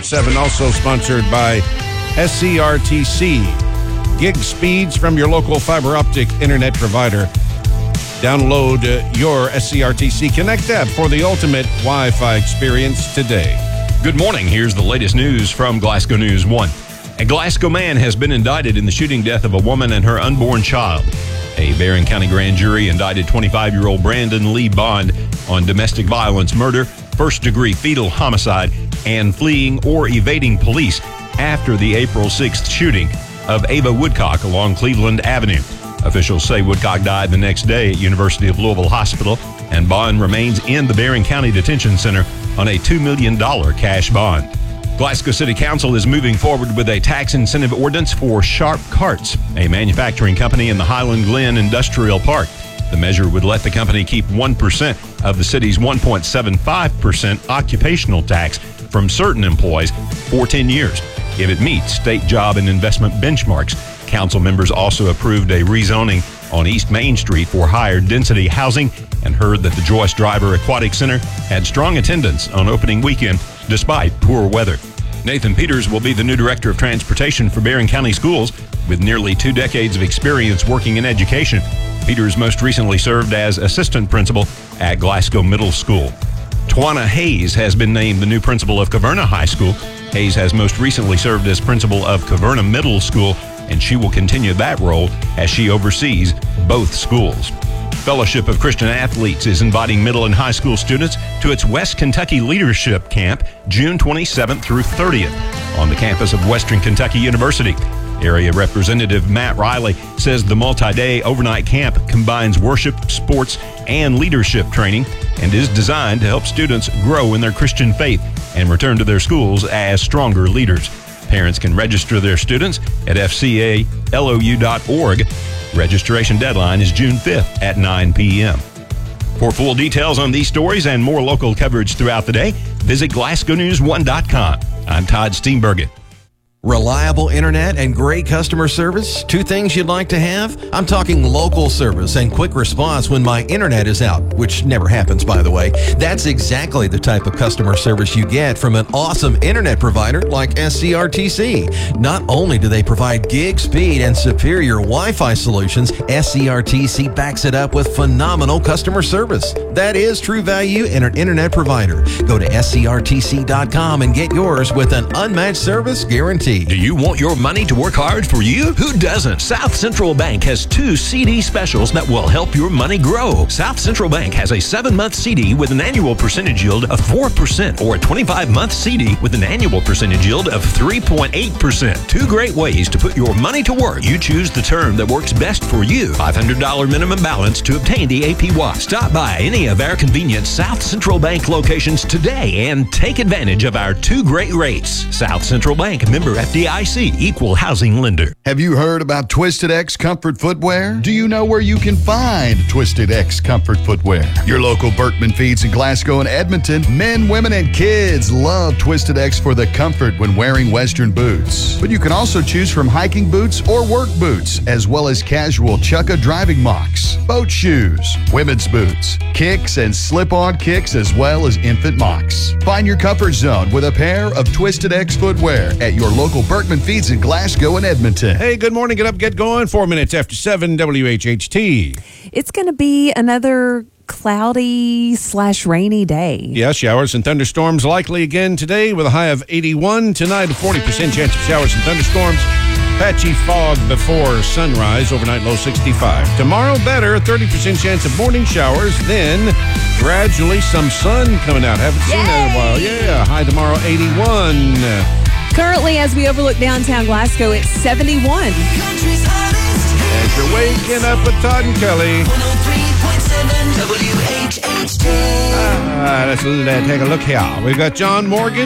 after 7. Also sponsored by SCRTC. Gig speeds from your local fiber optic internet provider. Download your SCRTC Connect app for the ultimate Wi-Fi experience today. Good morning. Here's the latest news from Glasgow News 1. A Glasgow man has been indicted in the shooting death of a woman and her unborn child. A Barron County grand jury indicted 25-year-old Brandon Lee Bond on domestic violence, murder, first-degree fetal homicide, and fleeing or evading police after the April 6th shooting of Ava Woodcock along Cleveland Avenue. Officials say Woodcock died the next day at University of Louisville Hospital, and Bond remains in the Barron County Detention Center on a $2 million cash bond. Glasgow City Council is moving forward with a tax incentive ordinance for Sharp Carts, a manufacturing company in the Highland Glen Industrial Park. The measure would let the company keep 1% of the city's 1.75% occupational tax from certain employees for 10 years if it meets state job and investment benchmarks. Council members also approved a rezoning on East Main Street for higher density housing and heard that the Joyce Driver Aquatic Center had strong attendance on opening weekend despite poor weather. Nathan Peters will be the new Director of Transportation for Barron County Schools with nearly 2 decades of experience working in education. Peters most recently served as Assistant Principal at Glasgow Middle School. Tawana Hayes has been named the new principal of Caverna High School. Hayes has most recently served as principal of Caverna Middle School, and she will continue that role as she oversees both schools. Fellowship of Christian Athletes is inviting middle and high school students to its West Kentucky Leadership Camp, June 27th through 30th, on the campus of Western Kentucky University. Area Representative Matt Riley says the multi-day overnight camp combines worship, sports, and leadership training and is designed to help students grow in their Christian faith and return to their schools as stronger leaders. Parents can register their students at fcalou.org. Registration deadline is June 5th at 9 p.m. For full details on these stories and more local coverage throughout the day, visit GlasgowNews1.com. I'm Todd Steenbergen. Reliable internet and great customer service, 2 things you'd like to have? I'm talking local service and quick response when my internet is out, which never happens, by the way. That's exactly the type of customer service you get from an awesome internet provider like SCRTC. Not only do they provide gig speed and superior Wi-Fi solutions, SCRTC backs it up with phenomenal customer service. That is true value in an internet provider. Go to scrtc.com and get yours with an unmatched service guarantee. Do you want your money to work hard for you? Who doesn't? South Central Bank has 2 CD specials that will help your money grow. South Central Bank has a 7-month CD with an annual percentage yield of 4% or a 25-month CD with an annual percentage yield of 3.8%. 2 great ways to put your money to work. You choose the term that works best for you. $500 minimum balance to obtain the APY. Stop by any of our convenient South Central Bank locations today and take advantage of our 2 great rates. South Central Bank, member FDIC, equal housing lender. Have you heard about Twisted X Comfort Footwear? Do you know where you can find Twisted X Comfort Footwear? Your local Berkman Feeds in Glasgow and Edmonton. Men, women, and kids love Twisted X for the comfort when wearing Western boots. But you can also choose from hiking boots or work boots, as well as casual Chukka driving mocks, boat shoes, women's boots, kicks, and slip-on kicks, as well as infant mocks. Find your comfort zone with a pair of Twisted X footwear at your local Berkman Feeds in Glasgow and Edmonton. Hey, good morning. Get up, get going. 4 minutes after 7, WHHT. It's going to be another cloudy/rainy day. Yeah, showers and thunderstorms likely again today with a high of 81. Tonight, a 40% chance of showers and thunderstorms. Patchy fog before sunrise. Overnight low 65. Tomorrow, better. 30% chance of morning showers. Then, gradually, some sun coming out. Haven't seen that in a while. Yeah, high tomorrow, 81. Currently, as we overlook downtown Glasgow, it's 71. As you're waking up with Todd and Kelly. 103.7 WHHT. Let's take a look here. We've got John Morgan.